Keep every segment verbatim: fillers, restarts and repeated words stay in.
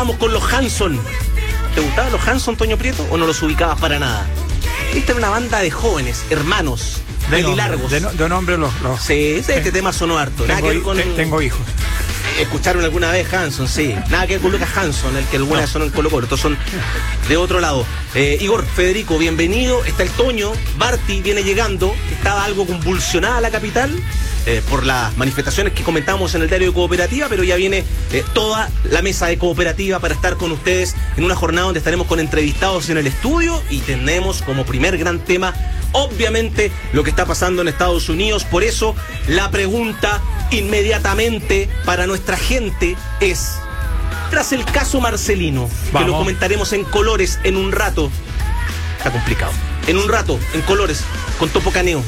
Estábamos con los Hanson. ¿Te gustaban los Hanson, Toño Prieto, o no los ubicabas para nada? Esta era una banda de jóvenes, hermanos, pelilargos. De, no, de nombre los, los... Sí, este tengo, tema sonó harto. Tengo, Nada que ver con... tengo hijos. Escucharon alguna vez Hanson, sí. Nada que ver con Lucas Hanson, el que alguna vez sonó en Colo Colo. Estos son de otro lado. Eh, Igor, Federico, bienvenido. Está el Toño. Barty viene llegando. Estaba algo convulsionada la capital eh, por las manifestaciones que comentamos en el diario de Cooperativa, pero ya viene eh, toda la mesa de Cooperativa para estar con ustedes en una jornada donde estaremos con entrevistados en el estudio y tenemos como primer gran tema, obviamente, lo que está pasando en Estados Unidos. Por eso, la pregunta inmediatamente para nuestra gente es: tras el caso Marcelino, Vamos. que lo comentaremos en colores en un rato, está complicado, en un rato, en colores, con Topo Caneo,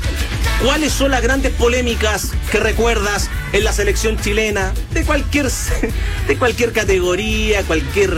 ¿cuáles son las grandes polémicas que recuerdas en la selección chilena, de cualquier, de cualquier categoría, cualquier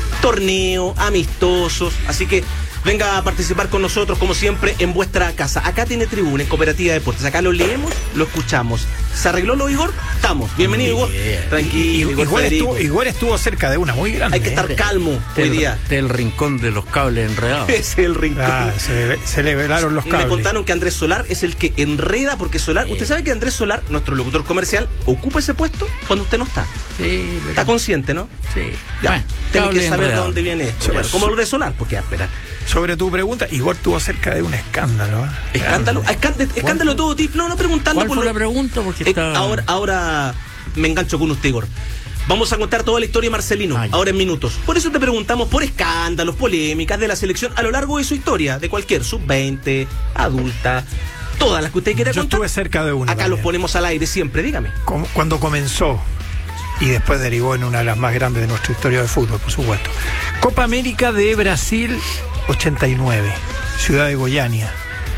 torneo, amistosos? Así que venga a participar con nosotros, como siempre, en vuestra casa. Acá tiene tribuna, en Cooperativa de Deportes. Acá lo leemos, lo escuchamos. ¿Se arregló lo, Igor? Estamos. Bienvenido, Igor. Tranquilo, Igor. Igual estuvo, igual estuvo cerca de una muy grande. Hay que estar calmo hoy día. Del rincón de los cables enredados. Es el rincón. Ah, se, se le velaron los cables. Me contaron que Andrés Solar es el que enreda, porque Solar, sí. Usted sabe que Andrés Solar, nuestro locutor comercial, ocupa ese puesto cuando usted no está. Sí, pero... Está consciente, ¿no? Sí. Ya, bueno, tiene que saber enredado. de dónde viene esto. Bueno, como lo de Solar, porque espera. Sobre tu pregunta, Igor estuvo cerca de un escándalo. ¿eh? Escándalo, escándalo, escándalo todo tipo. No, no preguntando ¿Cuál por fue lo... la pregunta? Porque eh, está... ahora, ahora me engancho con usted, Igor. Vamos a contar toda la historia de Marcelino, Ay. ahora en minutos. Por eso te preguntamos por escándalos, polémicas de la selección a lo largo de su historia, de cualquier sub veinte, adulta, todas las que usted quiera Yo contar. Yo estuve cerca de una. Acá también. los ponemos al aire siempre, dígame. Como, cuando comenzó, y después derivó en una de las más grandes de nuestra historia de fútbol, por supuesto. Copa América de Brasil ochenta y nueve, Ciudad de Goiânia.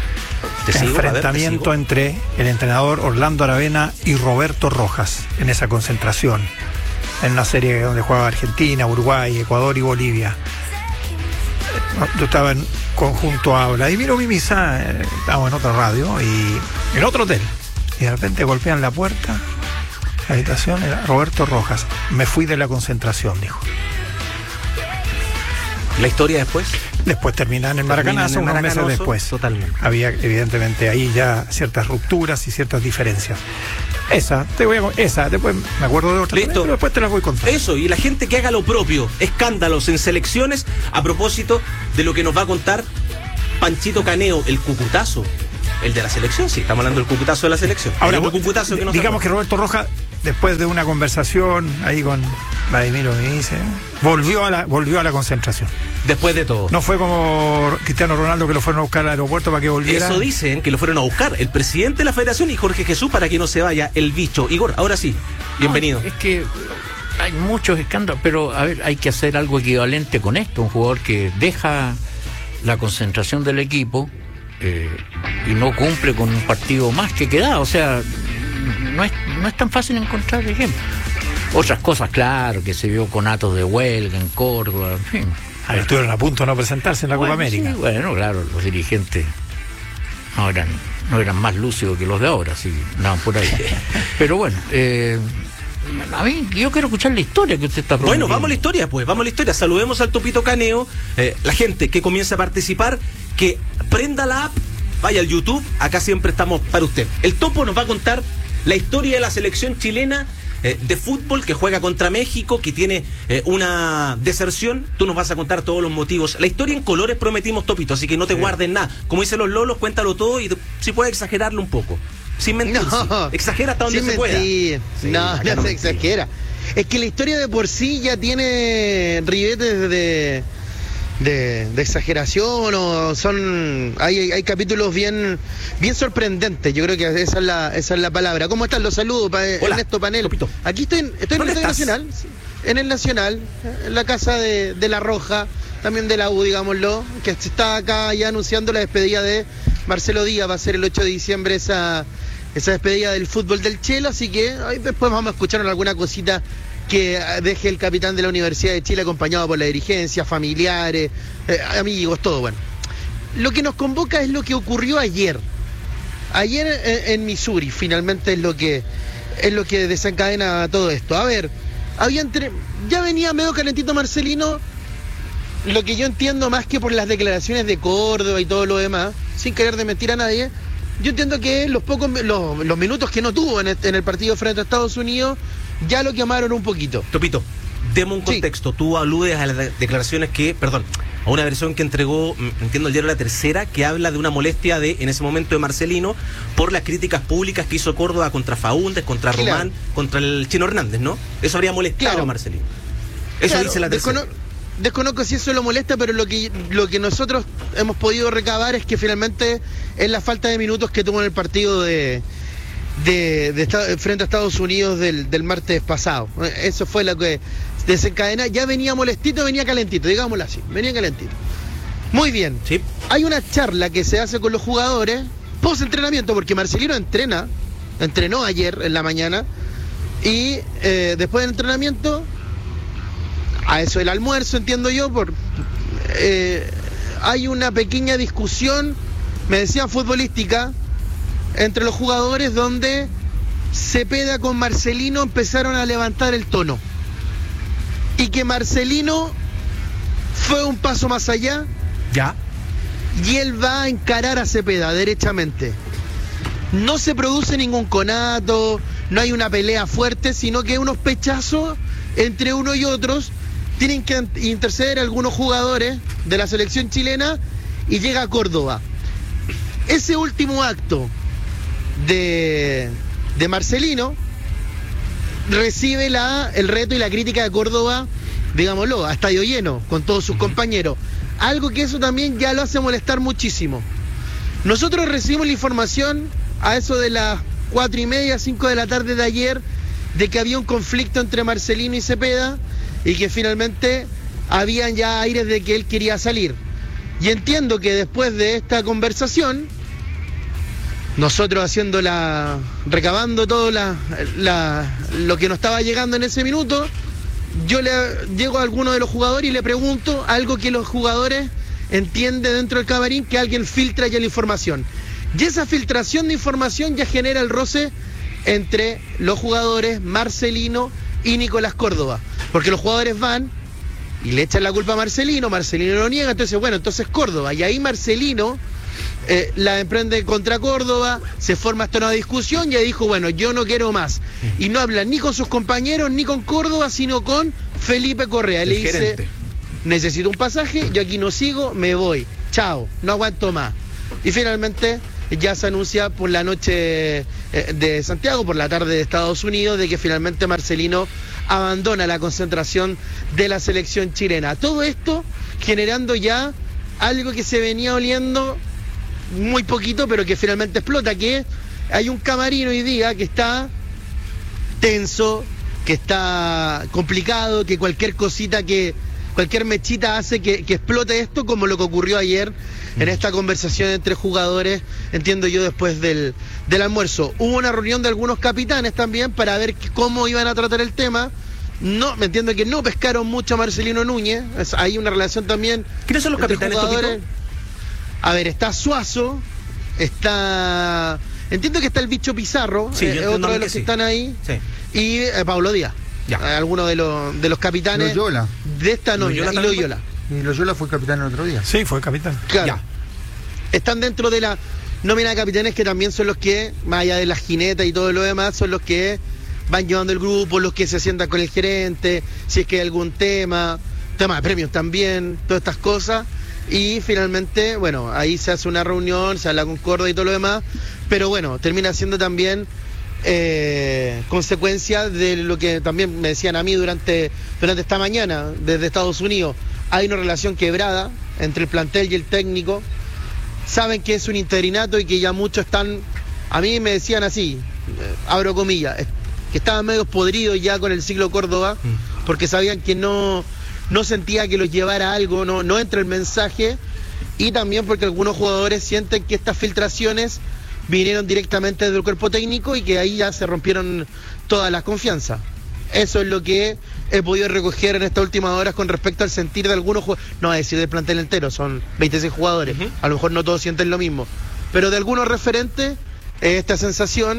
Enfrentamiento ver, entre el entrenador Orlando Aravena y Roberto Rojas en esa concentración, en una serie donde jugaba Argentina, Uruguay, Ecuador y Bolivia. Yo estaba en conjunto a Vladimiro Mimizá, estábamos en otra radio y en otro hotel, y de repente golpean la puerta. La habitación era Roberto Rojas. Me fui de la concentración, dijo. ¿La historia después? Después terminan en el Maracanazo, unos meses después. Totalmente. Había evidentemente ahí ya ciertas rupturas y ciertas diferencias. Esa, te voy a, esa, después me acuerdo de otra. Listo. También, pero después te las voy contando. Eso, y la gente que haga lo propio, escándalos en selecciones, a propósito de lo que nos va a contar Panchito Caneo, el cucutazo, el de la selección, sí, estamos hablando del cucutazo de la selección. Ahora, el cucutazo que nos digamos que Roberto Rojas, después de una conversación ahí con Vladimiro me dice, volvió a la, volvió a la concentración. Después de todo. No fue como Cristiano Ronaldo, que lo fueron a buscar al aeropuerto para que volviera. Eso dicen, que lo fueron a buscar el presidente de la federación y Jorge Jesús para que no se vaya el bicho. Igor, ahora sí, bienvenido. No, es que hay muchos escándalos, pero a ver, hay que hacer algo equivalente con esto. Un jugador que deja la concentración del equipo eh, y no cumple con un partido más que queda. O sea, no es, no es tan fácil encontrar ejemplos. Otras cosas, claro, que se vio con atos de huelga en Córdoba, en fin. A ver, estuvieron a punto de no presentarse en la bueno, Copa América. Sí, bueno, claro, los dirigentes no eran, no eran más lúcidos que los de ahora, sí, andaban por ahí. Pero bueno, eh, a mí, yo quiero escuchar la historia que usted está prometiendo. Bueno, vamos a la historia, pues, vamos a la historia. Saludemos al Topito Caneo, eh, la gente que comienza a participar, que prenda la app, vaya al YouTube, acá siempre estamos para usted. El Topo nos va a contar la historia de la selección chilena Eh, de fútbol que juega contra México, que tiene eh, una deserción. Tú nos vas a contar todos los motivos. La historia en colores prometimos, Topito, así que no te sí. guardes nada. Como dicen los lolos, cuéntalo todo y te, si puedes exagerarlo un poco. Sin mentir. No, exagera hasta donde sin se pueda. Sí, no, no, no se exagera. Es que la historia de por sí ya tiene ribetes de, de, de exageración, o son hay, hay capítulos bien bien sorprendentes. Yo creo que esa es la esa es la palabra. ¿Cómo están? Los saludos, pa, Ernesto Panel. Topito. Aquí estoy, en, estoy en el Estadio Nacional, en el Nacional, en la casa de, de La Roja, también de la U, digámoslo, que está acá ya anunciando la despedida de Marcelo Díaz. Va a ser el ocho de diciembre esa esa despedida del fútbol del Chelo, así que ahí después vamos a escuchar alguna cosita que deje el capitán de la Universidad de Chile, acompañado por la dirigencia, familiares, eh, amigos, todo. Bueno, lo que nos convoca es lo que ocurrió ayer. Ayer en, en Missouri, finalmente es lo que es lo que desencadena todo esto. A ver, había entre, ya venía medio calentito Marcelino, lo que yo entiendo más que por las declaraciones de Córdoba y todo lo demás, sin querer de mentir a nadie, yo entiendo que los pocos los, los minutos que no tuvo en el, en el partido frente a Estados Unidos ya lo quemaron un poquito. Topito, demos un contexto. Sí. Tú aludes a las de- declaraciones que, perdón, a una versión que entregó, entiendo, el diario La Tercera, que habla de una molestia de, en ese momento, de Marcelino por las críticas públicas que hizo Córdoba contra Faúndez, contra Claro. Román, contra el Chino Hernández, ¿no? Eso habría molestado Claro. a Marcelino. Eso Claro, dice La Tercera. descono- Desconozco si eso lo molesta, pero lo que lo que nosotros hemos podido recabar es que finalmente es la falta de minutos que tuvo en el partido de, de, de esta- frente a Estados Unidos del, del martes pasado. Eso fue lo que desencadena. Ya venía molestito, venía calentito, digámoslo así, venía calentito. Muy bien. Sí. Hay una charla que se hace con los jugadores post entrenamiento, porque Marcelino entrena, entrenó ayer en la mañana, y eh, después del entrenamiento, a eso del almuerzo, entiendo yo, por eh, hay una pequeña discusión, me decían futbolística, entre los jugadores, donde Cepeda con Marcelino empezaron a levantar el tono. Y que Marcelino fue un paso más allá Ya. y él va a encarar a Cepeda derechamente. No se produce ningún conato, no hay una pelea fuerte, sino que unos pechazos entre uno y otros. Tienen que interceder algunos jugadores de la selección chilena y llega a Córdoba. Ese último acto de, de Marcelino recibe la, el reto y la crítica de Córdoba, digámoslo, a estadio lleno, con todos sus compañeros. Algo que eso también ya lo hace molestar muchísimo. Nosotros recibimos la información a eso de las cuatro y media, cinco de la tarde de ayer, de que había un conflicto entre Marcelino y Cepeda y que finalmente habían ya aires de que él quería salir. Y entiendo que después de esta conversación, nosotros haciendo la, recabando todo la, la, lo que nos estaba llegando en ese minuto, yo le llego a alguno de los jugadores y le pregunto algo que los jugadores entienden dentro del camarín, que alguien filtra ya la información. Y esa filtración de información ya genera el roce entre los jugadores, Marcelino y Nicolás Córdoba. Porque los jugadores van y le echan la culpa a Marcelino, Marcelino lo niega, entonces bueno, entonces Córdoba. Y ahí Marcelino eh, la emprende contra Córdoba, se forma hasta una discusión y ahí dijo, bueno, yo no quiero más. Y no habla ni con sus compañeros, ni con Córdoba, sino con Felipe Correa. El Le dice, gerente. necesito un pasaje, yo aquí no sigo, me voy. Chao, no aguanto más. Y finalmente ya se anuncia por la noche eh, de Santiago, por la tarde de Estados Unidos, de que finalmente Marcelino abandona la concentración de la selección chilena. Todo esto generando ya algo que se venía oliendo muy poquito, pero que finalmente explota, que hay un camarín hoy día que está tenso, que está complicado, que cualquier cosita que, cualquier mechita hace que, que explote esto, como lo que ocurrió ayer en esta conversación entre jugadores, entiendo yo, después del, del almuerzo. Hubo una reunión de algunos capitanes también para ver cómo iban a tratar el tema. No, me entiendo que no pescaron mucho a Marcelino Núñez. Es, hay una relación también. ¿Quiénes son los entre capitanes, jugadores. Topito? A ver, está Suazo, está... Entiendo que está el Bicho Pizarro, Sí, yo eh, entiendo otro de que los que sí. están ahí, Sí. y eh, Pablo Díaz. Ya. Eh, algunos de los, de los capitanes Loyola. de esta nómina. Loyola Y también Loyola. Y Loyola fue capitán el otro día. Sí, fue capitán. Claro. Ya. Están dentro de la nómina de capitanes, que también son los que, más allá de las jinetas y todo lo demás, son los que van llevando el grupo, los que se sientan con el gerente, si es que hay algún tema, tema de premios también, todas estas cosas. Y finalmente, bueno, ahí se hace una reunión, se habla con Córdoba y todo lo demás, pero bueno, termina siendo también eh, consecuencia de lo que también me decían a mí durante, durante esta mañana, desde Estados Unidos. Hay una relación quebrada entre el plantel y el técnico. Saben que es un interinato y que ya muchos están, a mí me decían así, eh, abro comillas, eh, que estaban medio podridos ya con el ciclo Córdoba, porque sabían que no, no sentía que los llevara a algo, no, no entra el mensaje, y también porque algunos jugadores sienten que estas filtraciones vinieron directamente desde el cuerpo técnico y que ahí ya se rompieron todas las confianzas. Eso es lo que he podido recoger en estas últimas horas con respecto al sentir de algunos jugadores, no a decir del plantel entero, son veintiséis jugadores, Uh-huh. a lo mejor no todos sienten lo mismo, pero de algunos referentes, eh, esta sensación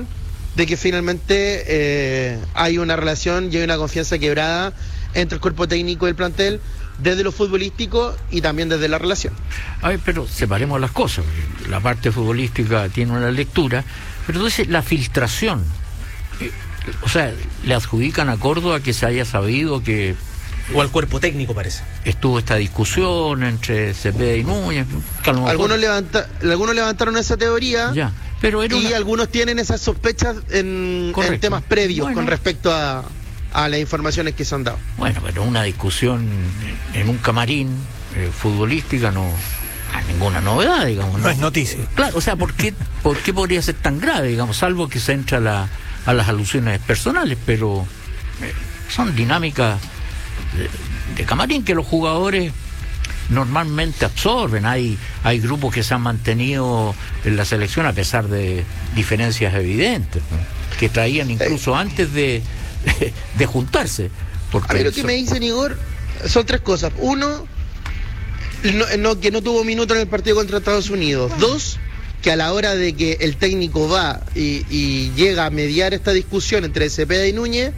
de que finalmente eh, hay una relación y hay una confianza quebrada entre el cuerpo técnico del plantel, desde lo futbolístico y también desde la relación. Ay, pero separemos las cosas. La parte futbolística tiene una lectura, pero entonces la filtración, eh, o sea, le adjudican a Córdoba que se haya sabido que... O al cuerpo técnico, parece. Estuvo esta discusión entre Cepeda y Núñez. Que a lo mejor... algunos, levanta, algunos levantaron esa teoría. Ya, pero era y una... algunos tienen esas sospechas en, en temas previos, bueno, con respecto a, a las informaciones que se han dado. Bueno, pero una discusión en un camarín eh, futbolística no hay ninguna novedad, digamos. No, no es noticia. Claro, o sea, ¿por qué, ¿por qué podría ser tan grave, digamos? Salvo que se entra a, la, a las alusiones personales, pero eh, son dinámicas de, de camarín que los jugadores normalmente absorben. Hay hay grupos que se han mantenido en la selección a pesar de diferencias evidentes, ¿no? Que traían incluso eh. antes de, de, de juntarse. A ver, lo que me dicen, Igor, son tres cosas. Uno, no, no, que no tuvo minuto en el partido contra Estados Unidos. Dos, que a la hora de que el técnico va y, y llega a mediar esta discusión entre Cepeda y Núñez,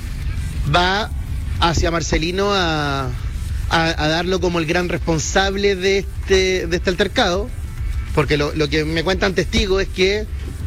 va hacia Marcelino a... A, a darlo como el gran responsable de este de este altercado, porque lo, lo que me cuentan testigos es que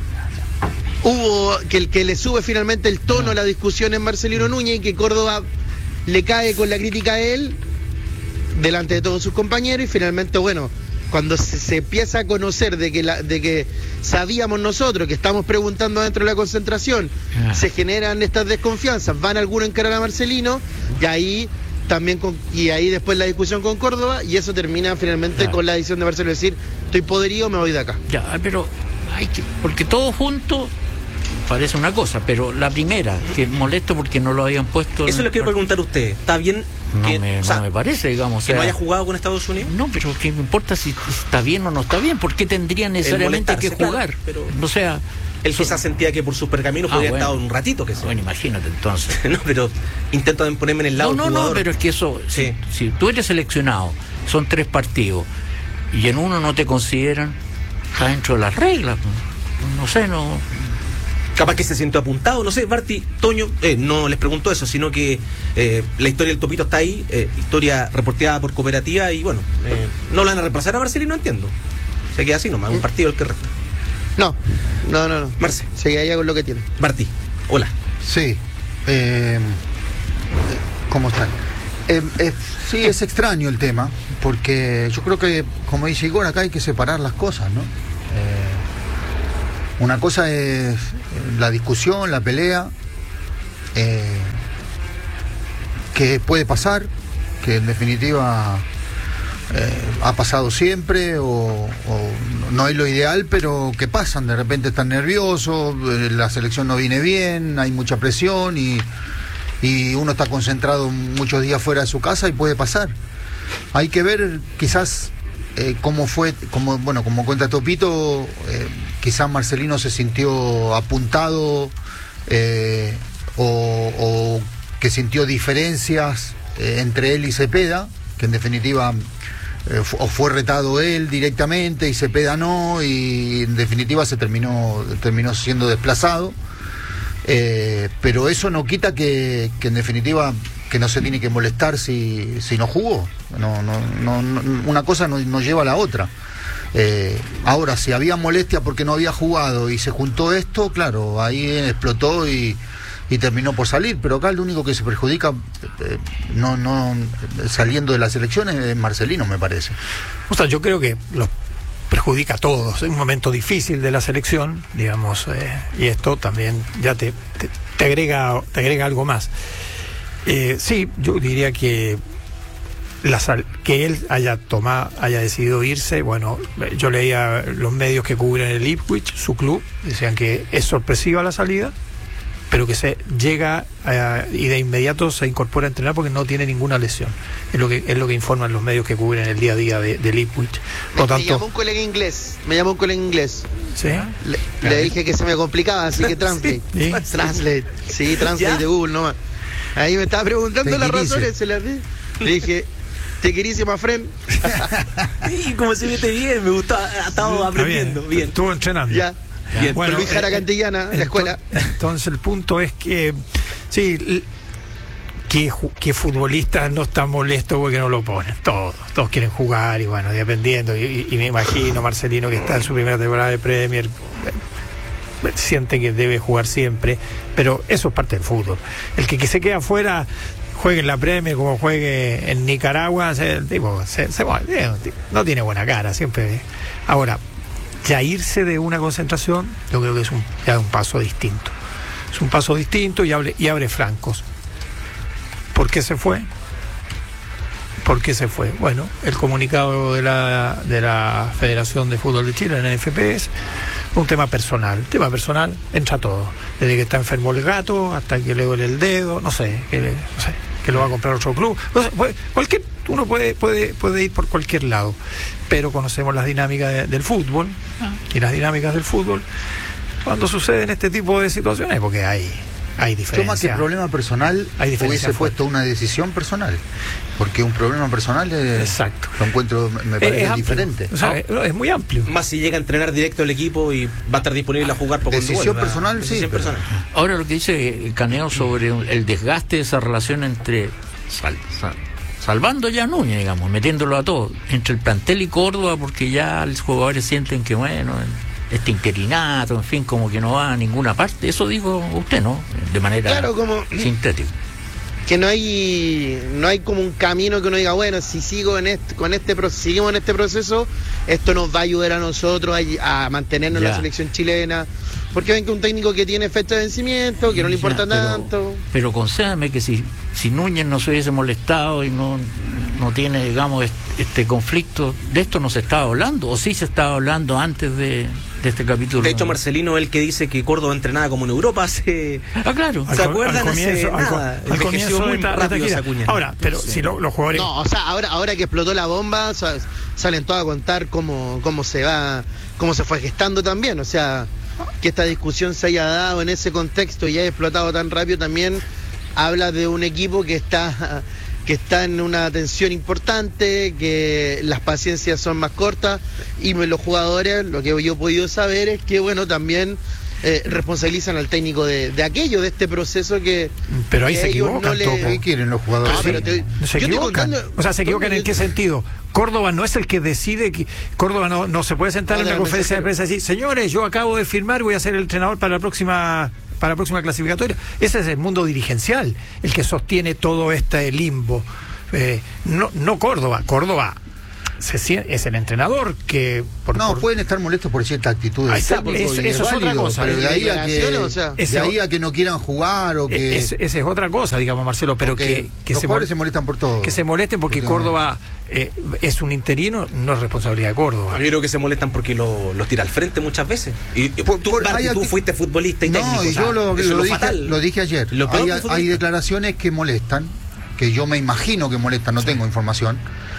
hubo que el que le sube finalmente el tono a la discusión en Marcelino Núñez y que Córdoba le cae con la crítica a él delante de todos sus compañeros, y finalmente, bueno, cuando se, se empieza a conocer de que la, de que sabíamos nosotros que estamos preguntando dentro de la concentración, ah. se generan estas desconfianzas, van algunos a encarar a Marcelino, y ahí también con, y ahí después la discusión con Córdoba, y eso termina finalmente, claro, con la decisión de Marcelo decir, estoy podrido, me voy de acá. Ya, pero hay que, porque todo junto parece una cosa, pero la primera, que molesto porque no lo habían puesto... Eso le quiero preguntar a usted, ¿está bien que, no me, o sea, no me parece, digamos, que o sea, no haya jugado con Estados Unidos? No, pero ¿qué me importa si está bien o no está bien? ¿Por qué tendría necesariamente que jugar? Claro, pero... O sea... Él quizás sentía que por sus pergaminos ah, podría bueno. estar un ratito, que sea. Bueno, imagínate entonces. No, pero intento de ponerme en el lado no, del no, jugador. No, pero es que eso, sí. si, si tú eres seleccionado, son tres partidos, y en uno no te consideran, está dentro de las reglas. No sé, no... Capaz que se sintió apuntado, no sé, Barty, Toño, eh, no les pregunto eso, sino que eh, la historia del Topito está ahí, eh, historia reporteada por Cooperativa, y bueno, eh, no la van a reemplazar a Marcelino, no entiendo. Se queda así nomás, un partido el que resta. No, no, no, no. Marce. Se queda con lo que tiene. Martí, hola. Sí. Eh, ¿Cómo están? Eh, eh, sí, es extraño el tema, porque yo creo que, como dice Igor, acá hay que separar las cosas, ¿no? Eh, una cosa es la discusión, la pelea, eh, que puede pasar, que en definitiva... Eh, ha pasado siempre o, o no es lo ideal, pero que pasan, de repente están nerviosos, eh, la selección no viene bien, hay mucha presión y, y uno está concentrado muchos días fuera de su casa y puede pasar. Hay que ver quizás eh, cómo fue, como bueno, como cuenta Topito, eh, quizás Marcelino se sintió apuntado eh, o, o que sintió diferencias eh, entre él y Cepeda, que en definitiva eh, o fue retado él directamente y Cepeda no, y en definitiva se terminó terminó siendo desplazado, eh, pero eso no quita que, que en definitiva que no se tiene que molestar si, si no jugó. No, no, no, no, una cosa no, no lleva a la otra. Eh, ahora, si había molestia porque no había jugado y se juntó esto, claro, ahí explotó y y terminó por salir, pero acá el único que se perjudica eh, no no saliendo de las elecciones es Marcelino, me parece. O sea, yo creo que los perjudica a todos. Es un momento difícil de la selección, digamos, eh, y esto también ya te, te, te agrega te agrega algo más. Eh, sí, yo diría que la sal, que él haya tomado, haya decidido irse. Bueno, yo leía los medios que cubren el Ipswich, su club, decían que es sorpresiva la salida, pero que se llega a, y de inmediato se incorpora a entrenar porque no tiene ninguna lesión. Es lo que es lo que informan los medios que cubren el día a día de, del Ipswich. Por me, tanto, me llamó un colega inglés, me llamó un colega inglés. ¿Sí? Le, le dije que se me complicaba, así que translate. ¿Sí? Translate, sí, translate de Google nomás. Ahí me estaba preguntando las razones, se las di. Le dije, te querísima friend. Sí, como se mete bien, me gustó, ha estado aprendiendo bien. bien. Estuvo entrenando. Ya. Bien. Bueno, Luis Jara eh, Cantillana, la escuela. Entonces el punto es que, sí, que, que futbolistas no están molestos porque no lo ponen. Todos, todos quieren jugar y bueno, dependiendo. Y, y me imagino Marcelino, que está en su primera temporada de Premier, siente que debe jugar siempre, pero eso es parte del fútbol. El que, que se queda afuera, juegue en la Premier como juegue en Nicaragua, se, el tipo, se, se, no tiene buena cara, siempre. Ahora, ya irse de una concentración, yo creo que es un, ya un paso distinto. Es un paso distinto y abre, y abre flancos. ¿Por qué se fue? ¿Por qué se fue? Bueno, el comunicado de la, de la Federación de Fútbol de Chile, la N F P, es un tema personal. El tema personal entra todo. Desde que está enfermo el gato hasta que le duele el dedo, no sé, que, no sé, que lo va a comprar otro club. No sé, puede, cualquier, uno puede, puede, puede ir por cualquier lado, pero conocemos las dinámicas de, del fútbol y las dinámicas del fútbol cuando suceden este tipo de situaciones, porque hay... Hay diferencia. Yo más que problema personal hubiese puesto una decisión personal, porque un problema personal es, exacto, lo encuentro, me parece es diferente. O sea, ¿no? Es muy amplio. Más si llega a entrenar directo el equipo y va a estar disponible a jugar por decisión personal, sí. Decisión pero... personal. Ahora lo que dice Caneo sobre el desgaste de esa relación entre sal, sal, salvando ya a Núñez, digamos, metiéndolo a todos, entre el plantel y Córdoba, porque ya los jugadores sienten que bueno, este interinato, en fin, como que no va a ninguna parte. Eso dijo usted, ¿no? De manera claro, como sintética. Que no hay no hay como un camino que uno diga, bueno, si sigo en este, con este seguimos en este proceso, esto nos va a ayudar a nosotros a, a mantenernos ya en la selección chilena. Porque ven que un técnico que tiene fecha de vencimiento, que no le importa ya, pero, tanto. Pero concédame que si, si Núñez no se hubiese molestado y no, no tiene, digamos, este conflicto, de esto no se estaba hablando, o sí se estaba hablando antes de, de este capítulo. De hecho, Marcelino es el que dice que Córdoba entrenaba como en Europa hace... Ah, claro. ¿Se acuerdan? Al comienzo, hace al, nada. al comienzo muy de rápido esa cuña. Ahora, pero sí. Si lo, los jugadores... No, o sea, ahora, ahora que explotó la bomba, o sea, salen todos a contar cómo, cómo se va, cómo se fue gestando también, o sea... Que esta discusión se haya dado en ese contexto y haya explotado tan rápido también habla de un equipo que está que está en una tensión importante, que las paciencias son más cortas y los jugadores, lo que yo he podido saber es que bueno, también eh, responsabilizan al técnico de, de aquello, de este proceso que... Pero ahí que se equivocan, no le... ¿Qué quieren los jugadores? No, pero te, se equivocan. Contando, o sea, ¿se equivocan en qué sentido? Córdoba no es el que decide, que Córdoba no, no se puede sentar no, en una conferencia de prensa y decir, señores, yo acabo de firmar y voy a ser el entrenador para la próxima para la próxima clasificatoria. Ese es el mundo dirigencial, el que sostiene todo este limbo. Eh, no, no Córdoba, Córdoba se, es el entrenador que... Por, no, por... pueden estar molestos por cierta actitud. Es, eso es, es válido, otra cosa. Pero de ahí a que, o sea, de ahí a que no quieran jugar o que... Esa es, es otra cosa, digamos, Marcelo, pero que, que los se, jugadores se molestan por todo. Que se molesten porque, porque Córdoba eh, es un interino, no es responsabilidad de Córdoba. Yo creo que se molestan porque los lo tira al frente muchas veces. Y por, tú, por, Barty, tú aquí... fuiste futbolista y no, técnico. No, y yo o sea, lo, lo, lo, dije, fatal. lo dije ayer. Lo hay, hay declaraciones que molestan, que yo me imagino que molestan, no sí. tengo información.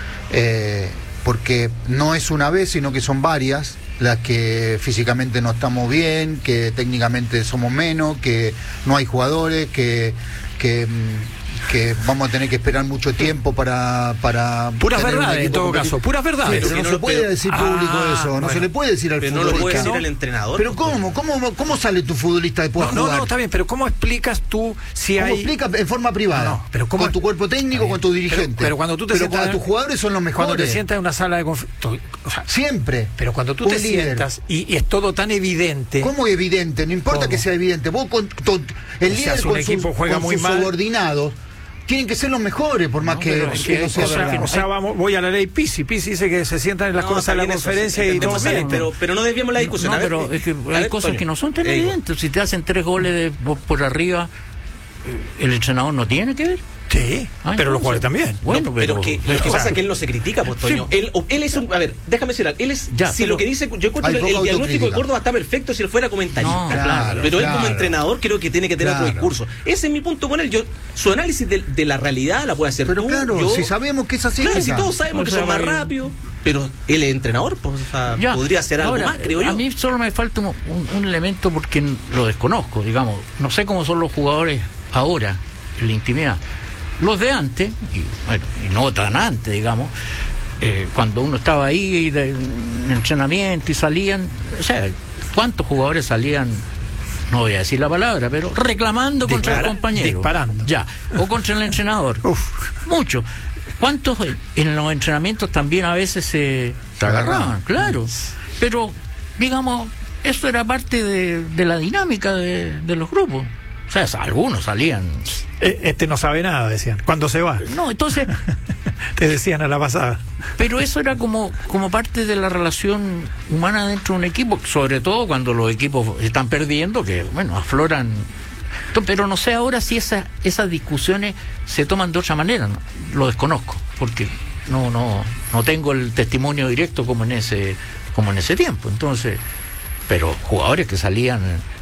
Eh... porque no es una vez, sino que son varias las que físicamente no estamos bien, que técnicamente somos menos, que no hay jugadores, que, que, que vamos a tener que esperar mucho tiempo para... para puras verdades, en todo caso, puras verdades. Pero, pero no, no se puede pero, decir público ah, eso, no bueno. se le puede decir al pero futbolista. No lo puede decir al entrenador. Pero ¿cómo? ¿Cómo, cómo sale tu futbolista después no, a jugar? No, no, está bien, pero ¿cómo explicas tú si ¿Cómo hay...? explica en forma privada? No, no, pero ¿cómo con tu cuerpo técnico, con tu dirigente. Pero, pero cuando tú te pero sientas... tus jugadores son los mejores. Cuando te sientas en una sala de conflicto... O sea, siempre. Pero cuando tú te líder. sientas y, y es todo tan evidente... ¿Cómo evidente? No importa ¿Cómo? que sea evidente. Vos con, con el o sea, líder con equipo sus, juega con muy sus mal. subordinados... Tienen que ser los mejores, por más no, que, es que, que no sea o sea, verdad. O sea, vamos, voy a la ley Pisi. Pisi dice que se sientan en las no, cosas de la conferencia y todo bien. Pero, pero no desviamos la discusión. No, a ver, pero es que hay ver, cosas Toño. que no son tan eh, evidentes. Si te hacen tres goles de, por arriba, el entrenador no tiene que ver. Sí, Ay, pero no, los jugadores también. Bueno, no, pero, pero que, lo que pasa es que él no se critica, pues, Toño. Sí. Él, él es un, a ver, déjame decir, él es, ya, si lo que dice, yo encuentro que el diagnóstico de Córdoba está perfecto si él fuera comentarista. No, claro, pero claro, él como entrenador creo que tiene que tener claro. otro discurso. Ese es mi punto con él. Yo, su análisis de, de la realidad la puede hacer pero tú, claro, yo. si sabemos que es así. Claro, si todos sabemos o que sea, son más rápidos. Pero él es entrenador, pues, o sea, ya, podría ser algo ahora, más, creo yo. A mí solo me falta un, un, un elemento porque lo desconozco, digamos. No sé cómo son los jugadores ahora, en la intimidad. Los de antes, y, bueno, y no tan antes, digamos, eh, cuando uno estaba ahí de, en entrenamiento y salían, o sea, ¿cuántos jugadores salían, no voy a decir la palabra, pero reclamando contra Dispara, el compañero? disparando. Ya, o contra el entrenador. Uf. Muchos. ¿Cuántos en los entrenamientos también a veces se, se agarraban? Claro. Pero, digamos, eso era parte de, de la dinámica de, de los grupos. O sea, algunos salían. Este no sabe nada, decían. ¿Cuándo se va? No, entonces. Te decían a la pasada. Pero eso era como, como parte de la relación humana dentro de un equipo, sobre todo cuando los equipos están perdiendo, que, bueno, afloran. Pero no sé ahora si esa, esas discusiones se toman de otra manera, ¿no? Lo desconozco, porque no, no, no tengo el testimonio directo como en ese, como en ese tiempo. Entonces, pero jugadores que salían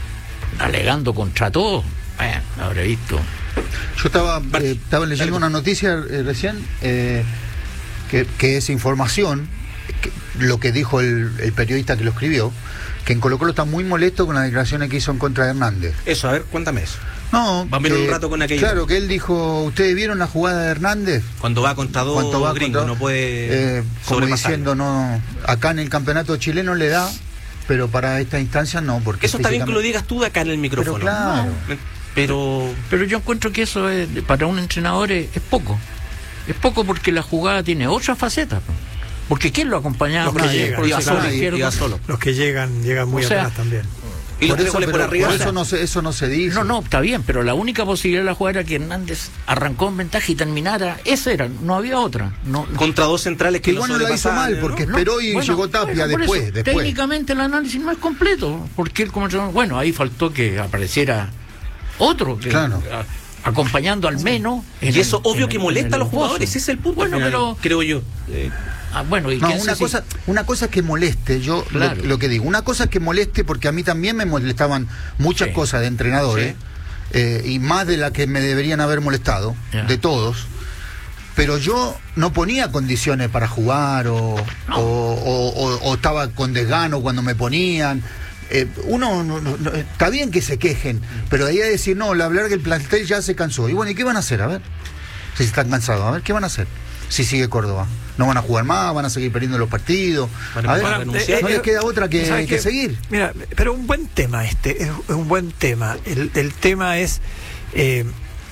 alegando contra todos, bueno, habré visto. Yo estaba, eh, estaba leyendo una noticia eh, recién eh, que, que es información, que, lo que dijo el, el periodista que lo escribió, que en Colo-Colo está muy molesto con las declaraciones que hizo en contra de Hernández. Eso, a ver, cuéntame eso. No, vamos a ver un rato con aquello. Claro, que él dijo, ¿ustedes vieron la jugada de Hernández? Cuando va contra dos va gringos, contra, no puede eh, como diciendo, no, acá en el campeonato chileno le da, pero para esta instancia no, porque eso está bien que lo digas tú de acá en el micrófono. Pero claro. No, pero pero yo encuentro que eso es, para un entrenador es, es poco. Es poco porque la jugada tiene otras facetas. Porque ¿quién lo acompañaba? Los que Por llegan, por iba el solo, sector izquierdo. iba solo. Los que llegan, llegan muy O sea, atrás también. Y los por tres eso, goles por pero arriba. por O sea, eso no se, eso no se dice. No, no, está bien, pero la única posibilidad de la jugada era que Hernández arrancó en ventaja y terminara. Esa era, no había otra. No, contra dos centrales que Que lo igual no la hizo sobrepasaban, mal, porque ¿no? esperó y bueno, llegó Tapia bueno, por después, eso, después. Técnicamente el análisis no es completo, porque él como entrenador, bueno, ahí faltó que apareciera otro, que, Claro. a- acompañando al menos. Y eso en- obvio en que el- molesta en a los el pozo. jugadores, ese es el punto. Bueno, al final, pero creo yo. Eh, ah, bueno, y No, quién una sé si- cosa, una cosa es que moleste, yo lo- Claro. lo, que digo, una cosa es que moleste porque a mí también me molestaban muchas Sí. cosas de entrenadores, Sí. eh, y más de la que me deberían haber molestado, Ya. de todos, pero yo no ponía condiciones para jugar o, No. o, o- o- o estaba con desgano cuando me ponían. Eh, uno no- no- no- está bien que se quejen, pero de ahí a decir, no, la verdad que el plantel ya se cansó. Y bueno, ¿y qué van a hacer? A ver, si están cansados, a ver, ¿qué van a hacer? Si sigue Córdoba, no van a jugar más, van a seguir perdiendo los partidos. Van a A ver, empezar a renunciar. no les queda otra que, ¿sabes que qué? seguir. Mira, pero un buen tema este, es, es un buen tema. El, el tema es, eh,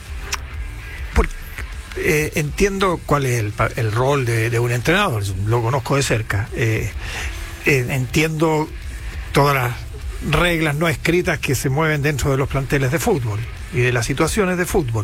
por- eh, entiendo cuál es el, pa- el rol de, de un entrenador, lo conozco de cerca. Eh, eh, entiendo todas las reglas no escritas que se mueven dentro de los planteles de fútbol y de las situaciones de fútbol.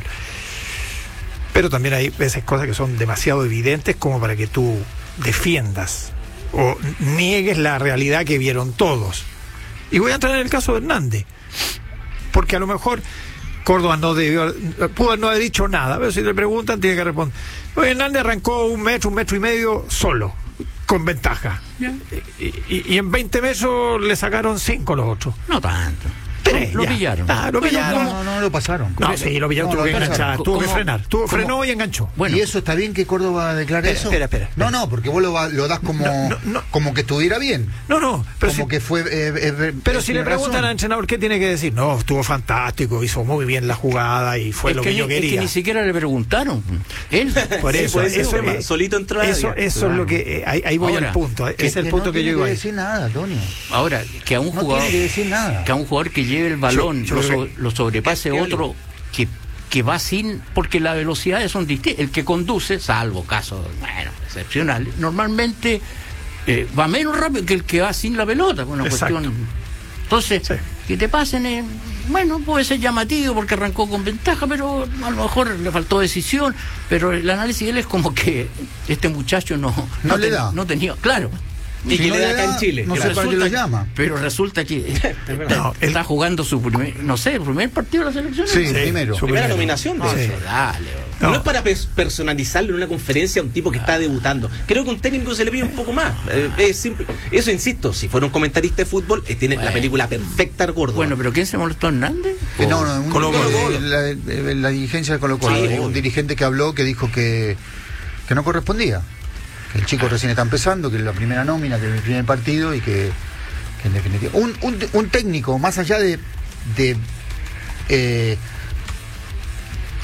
Pero también hay veces cosas que son demasiado evidentes como para que tú defiendas o niegues la realidad que vieron todos. Y voy a entrar en el caso de Hernández, porque a lo mejor Córdoba no debió, pudo no haber dicho nada, pero si le preguntan tiene que responder. Oye, Hernández arrancó un metro, un metro y medio solo, con ventaja. Y, y- y en veinte metros le sacaron cinco los otros. No tanto. Tres, Lo ya. pillaron. Ah, lo Bueno, pillaron. No, no, no lo pasaron. No, sí, lo pillaron, No, tuvo lo que pasaron. enganchar, tuvo que ¿Cómo? frenar, tuvo, ¿Cómo? frenó y enganchó. Bueno, ¿Y eso está bien que Córdoba declare Espera, eso? espera, espera. No, no, porque vos lo, va- lo das como, No, no, no. como que estuviera bien. No, no, pero como si, que fue. eh, eh, pero eh, si le tiene preguntan razón. al entrenador, ¿qué tiene que decir? No, estuvo fantástico, hizo muy bien la jugada y fue es lo que, que yo ni- es quería. que ni siquiera le preguntaron. Él. Por Sí, eso, pues, ese eso, tema, eh, solito entró a la eso, área. eso Claro. es lo que eh, ahí, ahí voy Ahora, al punto, eh, que- es el Que punto no que yo tiene iba que ahí. decir nada, Antonio. Ahora, que a un No jugador. tiene que decir nada. Que a un jugador que lleve el balón Yo- yo lo, creo so- lo sobrepase que- otro que, que va sin. Porque las velocidades son distintas. El que conduce, salvo casos, bueno, excepcionales, normalmente eh, va menos rápido que el que va sin la pelota. Una Exacto. cuestión. Entonces, Sí. que te pasen. eh, bueno, puede ser llamativo porque arrancó con ventaja, pero a lo mejor le faltó decisión. Pero el análisis de él es como que este muchacho no. No le ten- da. No tenía. Claro. Y Si que no le da le acá da, en Chile. no claro. sé para qué lo llama. Pero resulta que No, él- está jugando su primer, no sé, el primer partido de la selección. Sí, Sí, primero. su Primera primero. nominación de Sí. eso. Dale. No. No. es para pers- personalizarlo en una conferencia a un tipo que está debutando. Creo que a un técnico se le pide un poco más. Eh, es simple. Eso, insisto, si fuera un comentarista de fútbol, eh, tiene Bueno. la película perfecta al gordo. Bueno, pero ¿quién se molestó? ¿Hernández? Que no, no, un- Colo-Colo. eh, la, eh, la dirigencia de Colo Colo, Sí, eh, obvio. un dirigente que habló que dijo que, que no correspondía, que el chico recién está empezando, que es la primera nómina, que es el primer partido y que, que en definitiva un, un, un técnico más allá de, de eh,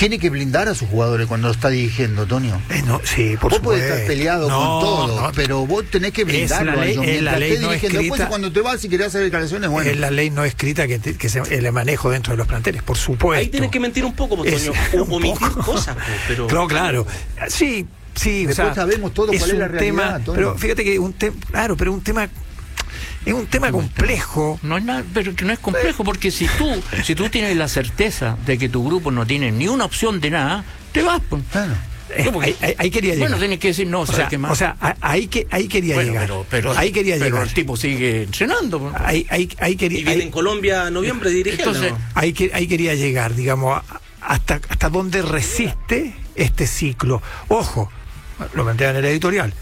tiene que blindar a sus jugadores cuando lo está dirigiendo, Tonio. Eh, no, sí, por vos supuesto. podés estar peleado no, con todo, no, pero vos tenés que blindarlo a ellos. Es la ley no dirigiendo. escrita. Después, cuando te vas y querés hacer declaraciones, bueno. Es la ley no escrita que, te, que se, el manejo dentro de los planteles, por supuesto. Ahí tienes que mentir un poco, pues, Toño, es, o un omitir poco. cosas, pues, pero... Claro, claro. Sí, sí. Después o sea, sabemos todo cuál es la realidad, tema, Antonio. pero fíjate que un tema, claro, pero un tema es un tema complejo. No es nada, pero que no es complejo, porque si tú, si tú tienes la certeza de que tu grupo no tiene ni una opción de nada, te vas, pues. Claro. Eh, ahí, ahí, ahí quería llegar. Bueno, tienes que decir no, o ¿sabes sea, qué más? o sea, ahí, que, ahí quería bueno, llegar. pero, pero, ahí quería pero llegar. el tipo sigue entrenando. Pues. Ahí, ahí, ahí quería, Y viene ahí, en Colombia en noviembre dirigiendo. Entonces, ¿no? ahí, que, ahí quería llegar, digamos, hasta, hasta dónde resiste este ciclo. Ojo, lo plantea en el editorial.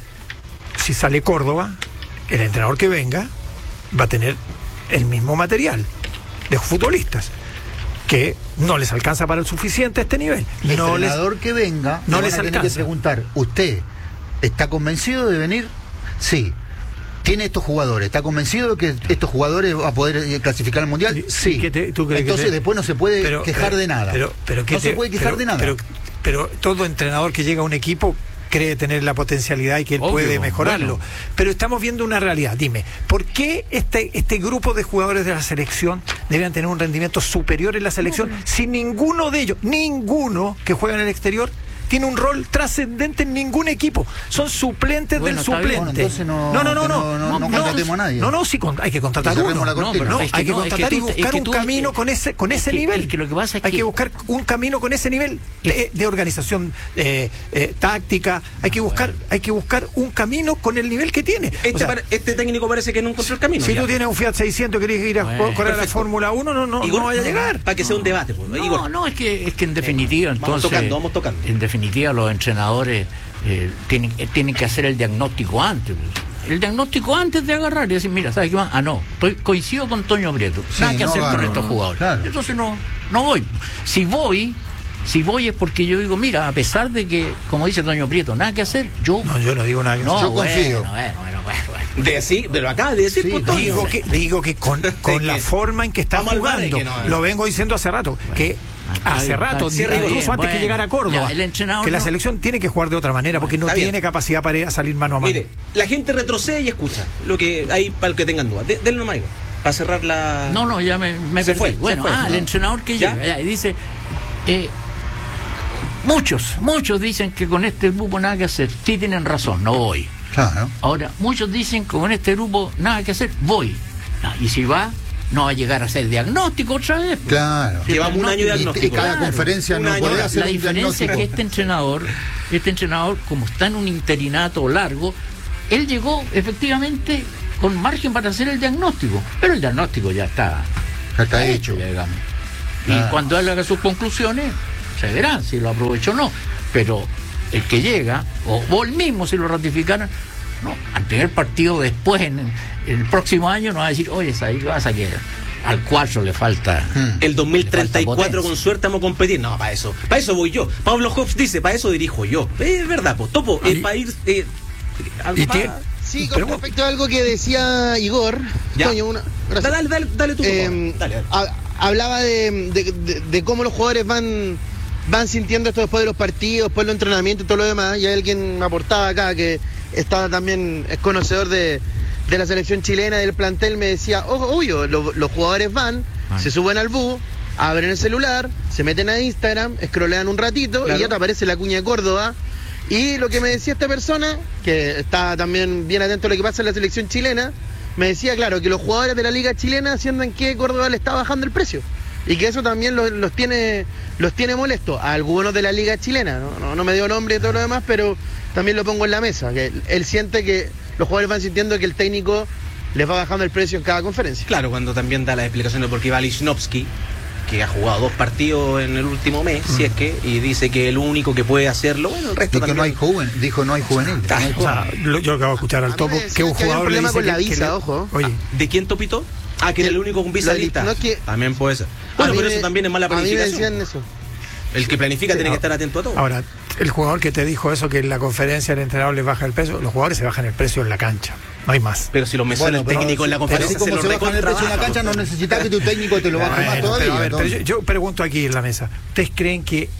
Si sale Córdoba, el entrenador que venga va a tener el mismo material de futbolistas que no les alcanza para el suficiente a este nivel. El no entrenador les, que venga, no le les van a tener alcanza. que preguntar, ¿usted está convencido de venir? Sí. ¿Tiene estos jugadores? ¿Está convencido de que estos jugadores va a poder eh, clasificar al Mundial? Sí. ¿Qué te- tú crees que Entonces te- después no se puede pero, quejar pero, de nada. Pero, pero ¿qué no te- se puede quejar pero- de nada. Pero, pero todo entrenador que llega a un equipo cree tener la potencialidad y que él Obvio, puede mejorarlo. bueno. Pero estamos viendo una realidad. Dime, ¿por qué este, este grupo de jugadores de la selección deben tener un rendimiento superior en la selección si ninguno de ellos, ninguno que juega en el exterior, tiene un rol trascendente en ningún equipo? Son suplentes Bueno, del está bien. suplente. Bueno, entonces no- no, no, no, que no, no- no- no contratemos a nadie. No, no, sí, con- hay que contratar Y cerremos uno. la cortina. No, es que hay que no, es que contratar y tú- es buscar que un tú- camino es- con ese, con es ese que- nivel. es que lo que pasa es hay que, que- buscar un camino con ese nivel de, de organización eh, eh, táctica. Hay que buscar, hay que buscar un camino con el nivel que tiene. Este, O sea, pare- este técnico parece que no encontró el camino. si ya. tú tienes un Fiat seiscientos y querés ir a Bueno, correr a la perfecto. Fórmula uno, no, no, Igor, no vaya a llegar. Para que sea un debate, pues, No, Igor. no, es que, es que en definitiva, Vamos entonces. tocando, vamos tocando. En definitiva, los entrenadores eh, tienen, eh, tienen que hacer el diagnóstico antes. Pues. El diagnóstico antes de agarrar y decir, mira, ¿sabes qué más? Ah, no, estoy, coincido con Toño Prieto. Sí, Nada que no hacer con agarro, estos no, jugadores. claro. Entonces no, no voy. Si voy, si voy es porque yo digo, mira, a pesar de que, como dice Toño Prieto, nada que hacer, yo. No, yo no digo nada. que No, yo bueno, confío. Bueno, bueno, bueno, bueno. De así, pero acá de decir, Sí, pues, Toño. Digo que, digo que con, con la que- forma en que está Vamos al bar y jugando, que no- lo vengo diciendo hace rato, que está hace bien, rato, está bien, incluso bien, antes que bueno. llegara a Córdoba, Ya, el entrenador que la no- selección tiene que jugar de otra manera porque no Está bien. tiene capacidad para ir a salir mano a mano. Mire, la gente retrocede y escucha. Lo que hay para el que tengan dudas. De- Denle nomás, Igor, para cerrar la. No, no, ya me, me Se perdí. fue, se bueno, fue. ah, el No. entrenador que ¿Ya? llega ya, y dice, eh, muchos, muchos dicen que con este grupo nada que hacer. Sí tienen razón, no voy. Claro. Ahora, muchos dicen que con este grupo nada que hacer, voy. Ah, y si va, no va a llegar a hacer diagnóstico otra vez. pues. Claro. Sí, Llevamos un año de Y, diagnóstico. y cada Claro, conferencia un no año. puede La- hacer La un diferencia es diagnóstico. que este entrenador, este entrenador, como está en un interinato largo, él llegó efectivamente con margen para hacer el diagnóstico, pero el diagnóstico ya está, Ya está hecho. ya, digamos. Y Ah. cuando él haga sus conclusiones, se verá si lo aprovechó o no. Pero el que llega, o, o el mismo si lo ratificaran, no, al primer partido después, en, en el próximo año, no va a decir, oye, ahí vas a que al cuatro le falta. Hmm. El dos mil treinta y cuatro Le falta con suerte vamos a competir. No, para eso. Para eso voy yo. Pablo Hobbs dice, para eso dirijo yo. Es verdad, pues Topo, es Y- para ir. Eh, y pa- tiene- Sí, con Pero- respecto a algo que decía Igor, Ya. Toño, una, gracias. Dale, dale, dale tú. Eh, Dale, dale. ha- hablaba de, de- de- de cómo los jugadores van van sintiendo esto después de los partidos, después del entrenamiento y todo lo demás. Y hay alguien me aportaba acá que estaba también, es conocedor de, de la selección chilena, del plantel, me decía, ojo, obvio, lo- los jugadores van, Ah. se suben al bus, abren el celular, se meten a Instagram, scrollean un ratito Claro. y ya te aparece la cuña de Córdoba. Y lo que me decía esta persona, que está también bien atento a lo que pasa en la selección chilena, me decía, claro, que los jugadores de la liga chilena sientan que Córdoba le está bajando el precio. Y que eso también los, los tiene los tiene molestos a algunos de la liga chilena. ¿no? No, no me dio nombre y todo lo demás, pero también lo pongo en la mesa. Que él, él siente que los jugadores van sintiendo que el técnico les va bajando el precio en cada conferencia. Claro, cuando también da la explicación de por qué va Lichnowsky, que ha jugado dos partidos en el último mes, si es que, y dice que el único que puede hacerlo, bueno, el resto Dijo que no hay también. joven, dijo no hay juvenil. Ah, O sea, lo- yo acabo de escuchar al A mí Topo me que decían un que había un jugador le problema dice con la que- que visa, le- ojo. Oye, ¿De quién Topito? Ah, que era el único con visa La li- lista. no es que- También puede ser. Bueno, A mí pero me- eso también es mala A mí me planificación. decían eso. El que planifica Sí, tiene que ahora- estar atento a todo. ahora, el jugador que te dijo eso, que en la conferencia el entrenador les baja el precio, los jugadores se bajan el precio en la cancha, no hay más. Pero si lo menciona el pero- técnico en la pero conferencia, así como se se lo baja el precio en la recontrabaja, cancha, no pues. necesitas que tu técnico te lo baje más Bueno, todavía. pero a ver, pero entonces. yo, yo pregunto aquí en la mesa, ¿ustedes creen que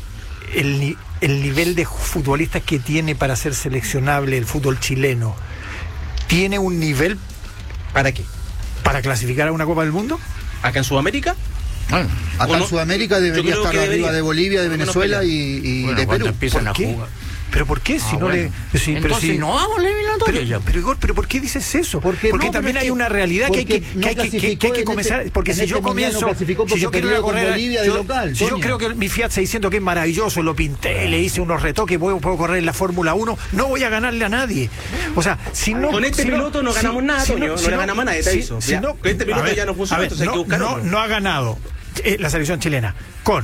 el, el nivel de futbolistas que tiene para ser seleccionable el fútbol chileno, ¿tiene un nivel ¿Para qué? para clasificar a una Copa del Mundo? ¿Acá en Sudamérica? Bueno, Acá Bueno, en Sudamérica debería creo estar que arriba debería. de Bolivia, de Por lo menos Venezuela pelear. y, y bueno, de cuando Perú. empiezan a ¿Por qué? jugar. ¿Pero por qué? Si Ah, no bueno. le... pero si- pero Entonces si- no vamos a la eliminatoria Pero, ya. pero Igor, ¿pero por qué dices eso? Porque Porque no, también pero es hay que- una realidad que hay que, porque no que, hay que, que- que hay clasificó que en comenzar. este- Porque en si este yo mundial no comienzo, clasificó si porque yo quiero ir a perdió con correr, Bolivia de yo, local, si yo Toño. creo que mi Fiat seiscientos, que es maravilloso, lo pinté, le hice unos retoques, puedo, puedo correr en la Fórmula uno, no voy a ganarle a nadie. O sea, si no... Con este si piloto no ganamos nada, Toño, no le ganamos a nadie, te si- aviso. si Ya, no- con este piloto a ver, ya no funciona, a ver, entonces hay no, que buscar no, otro. no ha ganado eh, la selección chilena con...